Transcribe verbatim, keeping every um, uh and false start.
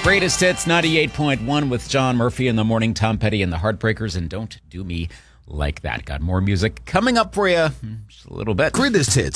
Greatest Hits ninety-eight point one with John Murphy in the morning, Tom Petty and the Heartbreakers, and Don't Do Me Like That. Got more music coming up for you in just a little bit. Greatest Hits.